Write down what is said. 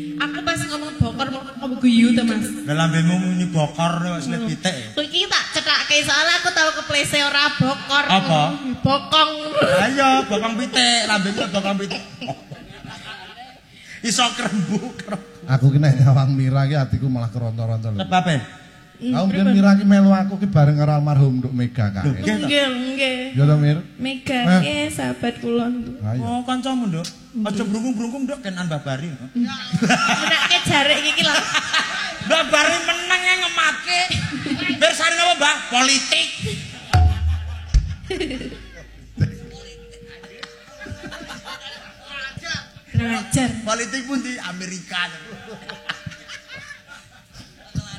Aku pas ngomong bokor mau guyu to Mas. Lah lambemu muni bokor wis let pitik. Iki tak cethake soalnya aku tau keplese ora bokor. Apa? Bokong. Ayo bokong pitik, lambemu bokong pitik. Iso krembuk. Aku ki nek nyawang Mira ki atiku malah keronto-ronto lho. Sebab Aku mungkin Mira ki melu aku ki bareng karo almarhum Nduk Mega kae. Nggih. Ya to Mir? Mega sahabat kula. Oh kancamu Nduk. Aja brungkung-brungkung Nduk kenan Mbah Bari. Menake jarik iki lho. Mbah Bari meneng ngematke. Pirsane apa Mbah? Politik. Ngajar. Politik pun di Amerika.